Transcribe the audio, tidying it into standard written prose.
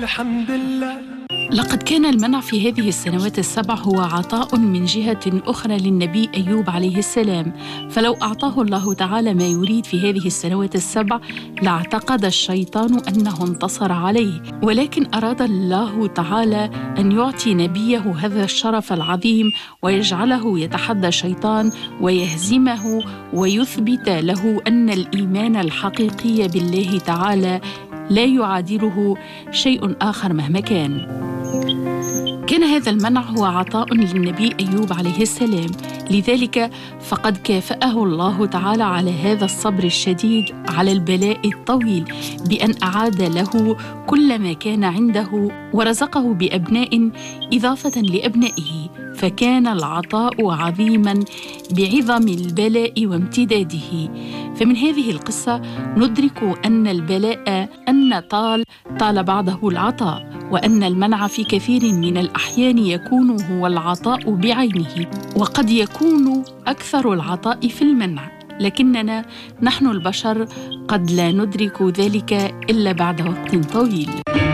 الحمد لله. لقد كان المنع في هذه السنوات السبع هو عطاء من جهة أخرى للنبي أيوب عليه السلام، فلو أعطاه الله تعالى ما يريد في هذه السنوات السبع لاعتقد الشيطان أنه انتصر عليه، ولكن أراد الله تعالى أن يعطي نبيه هذا الشرف العظيم ويجعله يتحدى الشيطان ويهزمه ويثبت له أن الإيمان الحقيقي بالله تعالى لا يعادله شيء آخر مهما كان. كان هذا المنع هو عطاء للنبي أيوب عليه السلام، لذلك فقد كافأه الله تعالى على هذا الصبر الشديد على البلاء الطويل بأن أعاد له كل ما كان عنده ورزقه بأبناء إضافة لأبنائه، فكان العطاء عظيما بعظم البلاء وامتداده. فمن هذه القصة ندرك أن البلاء أن طال بعضه العطاء، وأن المنع في كثير من الأحيان يكون هو العطاء بعينه، وقد يكون أكثر العطاء في المنع، لكننا نحن البشر قد لا ندرك ذلك إلا بعد وقت طويل.